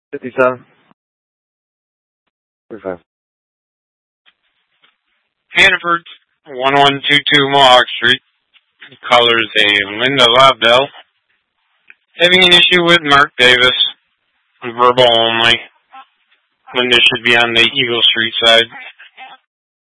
57. 45. Hannaford, 1122 Mohawk Street. Caller is a Linda Lobdell. Having an issue with Mark Davis. Verbal only. Linda should be on the Eagle Street side.